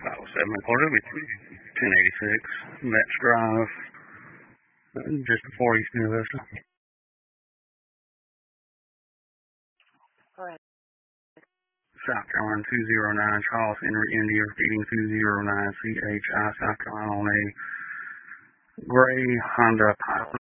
507 McClure, 1086, Metz Drive, just before East New Vista. All right. South Carolina 209, Charles Henry India, repeating 209 CHI, South Carolina on a gray Honda Pilot.